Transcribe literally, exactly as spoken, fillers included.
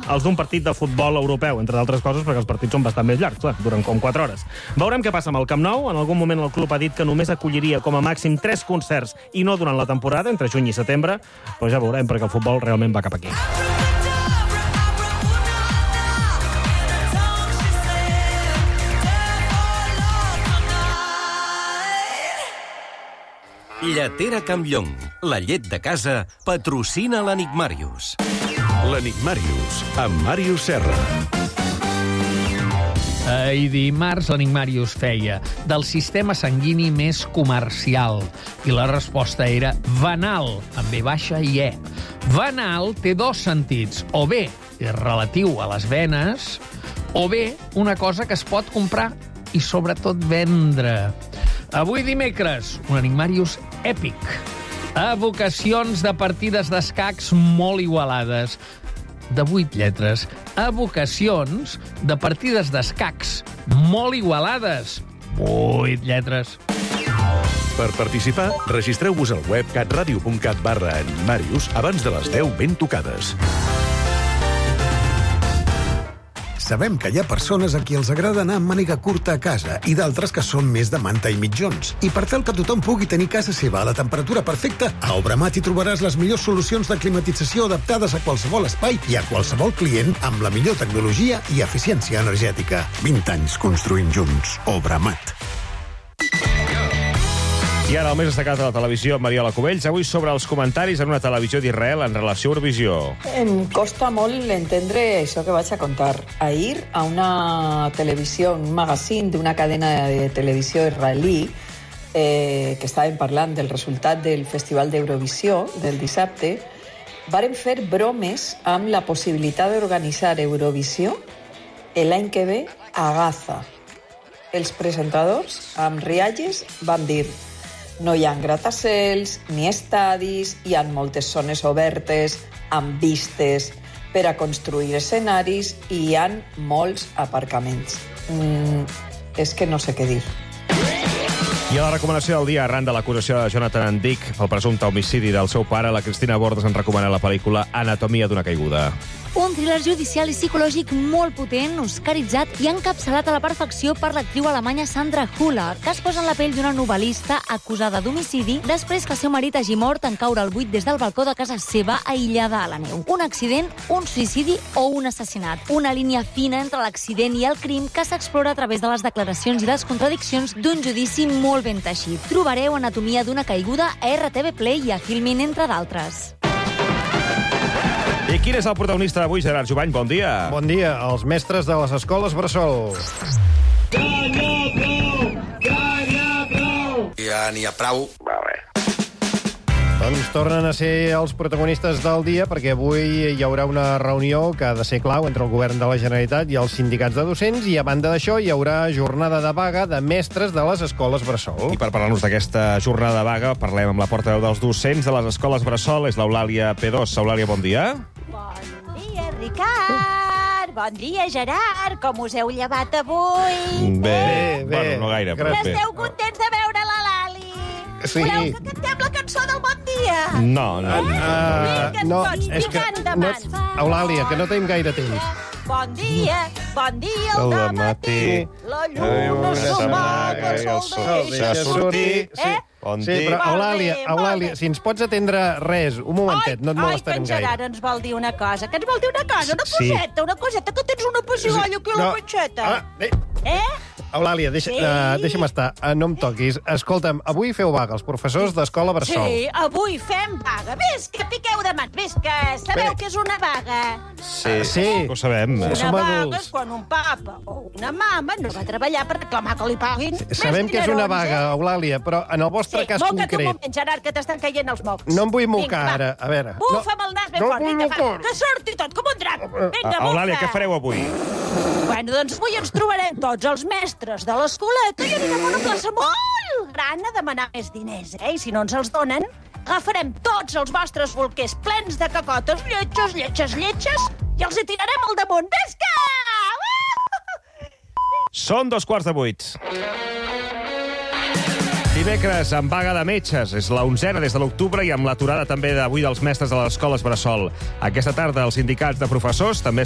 els d'un partit de futbol europeu, entre d'altres coses perquè els partits són bastant més llargs, clar, duren com quatre hores. Veurem què passa amb el Camp Nou. En algun moment el club ha dit que només acolliria com a màxim tres concerts i no durant la temporada, entre juny i setembre, però ja veurem perquè el futbol realment va cap aquí. Lletera Campllong, la llet de casa, patrocina l'Enigmàrius. L'Enigmàrius, amb Màrius Serra. Ahir dimarts l'Enigmàrius feia del sistema sanguini més comercial i la resposta era venal, amb B baixa i E. Venal té dos sentits, o bé és relatiu a les venes, o bé una cosa que es pot comprar i sobretot vendre. Avui dimecres, un Enigmàrius èpic. Evocacions de partides d'escacs molt igualades. De vuit lletres. Evocacions de partides d'escacs molt igualades. Vuit lletres. Per participar, registreu-vos al web catradio punt cat barra Enigmàrius abans de les deu ben tocades. Sabem que hi ha persones a qui els agrada anar amb màniga curta a casa i d'altres que són més de manta i mitjons. I per tal que tothom pugui tenir casa seva a la temperatura perfecta, a Obramat hi trobaràs les millors solucions de climatització adaptades a qualsevol espai i a qualsevol client amb la millor tecnologia i eficiència energètica. vint anys construint junts. Obramat. I ara el més destacat de la televisió, Mariola Cubells, avui sobre els comentaris en una televisió d'Israel en relació a Eurovisió. Em costa molt entendre això que vaig a contar. Ahir, a una televisió, un magazine d'una cadena de televisió israelí, eh, que estàvem parlant del resultat del Festival d'Eurovisió del dissabte, varen fer bromes amb la possibilitat d'organitzar Eurovisió l'any que ve a Gaza. Els presentadors, amb rialles, van dir: no hi ha gratacels ni estadis, hi ha moltes zones obertes amb vistes per a construir escenaris i hi ha molts aparcaments. Mm, és que no sé què dir. I a la recomanació del dia, arran de l'acusació de Jonathan Dick pel presumpte homicidi del seu pare, la Cristina Bordes ens recomana la pel·lícula Anatomia d'una caiguda. Un thriller judicial i psicològic molt potent, oscaritzat i encapçalat a la perfecció per l'actriu alemanya Sandra Hüller, que es posa en la pell d'una novel·lista acusada d'homicidi després que el seu marit hagi mort en caure al buit des del balcó de casa seva aïllada a la neu. Un accident, un suïcidi o un assassinat. Una línia fina entre l'accident i el crim que s'explora a través de les declaracions i les contradiccions d'un judici molt ben teixit. Trobareu Anatomia d'una caiguda a R T V Play i a Filmin, entre d'altres. I quin és el protagonista d'avui, Gerard Jubany? Bon dia. Bon dia. Els mestres de les escoles bressol. Calla, prou! Calla, prou! Ja n'hi ha prou. Va bé. Doncs tornen a ser els protagonistes del dia perquè avui hi haurà una reunió que ha de ser clau entre el govern de la Generalitat i els sindicats de docents i, a banda d'això, hi haurà jornada de vaga de mestres de les escoles bressol. I per parlar-nos d'aquesta jornada de vaga parlem amb la portaveu dels docents de les escoles bressol, és l'Eulàlia P dos. Eulàlia, bon dia. Bon dia, Ricard. Bon dia, Gerard. Com us heu llevat avui? Bé, bé. Bueno, no gaire, però bé. Esteu contents de veure la Lali? Sí. Voleu que cantem la cançó del Bon Dia? No, no. Eh? Uh, Vinga, no, tots, és que... endavant. No, Eulàlia, que no tenim gaire temps. Bon dia, bon dia al dematí. La lluna s'amaga, el sol deixa sortir. Sí. Eh? Bon Sí, dia. però Eulàlia, Molt bé, Eulàlia, molt bé. si ens pots atendre res, un momentet, no et Ai, que molestarem en gaire. Gerard ens vol dir una cosa. Que ens vol dir una cosa, una Sí. coseta, una coseta, que tens una pessigalla aquí a la No. panxeta. Ah, bé. Eh? Eulàlia, deixa, Sí. uh, deixa'm estar, uh, no em toquis. Escolta'm, avui feu vaga, els professors d'escola bressol. Sí, avui fem vaga. Ves que piqueu de mans, ves que sabeu Bé. que és una vaga. Sí, sí. ho sabem. Una som vaga adults. és quan un papa o una mama no va treballar per reclamar que li paguin Sabem més que és una dinerons, vaga, Eulàlia, però en el vostre Sí, cas moca't un concret... moment, Gerard, que t'estan caient els mocs. No em vull Vinga, mocar va. ara, a veure. Bufa'm el nas ben no fort, vull vinga, va, mocar. que surti tot, com un drap. Vinga, bufa. Eulàlia, què fareu avui? Bueno, doncs avui ens trobarem tots els mestres de l'escoleta i anirem a una plaça molt gran a demanar més diners, eh? I si no ens els donen, agafarem tots els vostres bolquers plens de cacotes, lletges, lletges, lletges, i els hi tirarem al damunt. Visca! Són dos quarts de vuit. Dimecres, amb vaga de metges. És la onzena des de l'octubre i amb l'aturada també d'avui dels mestres de les escoles bressol. Aquesta tarda, els sindicats de professors també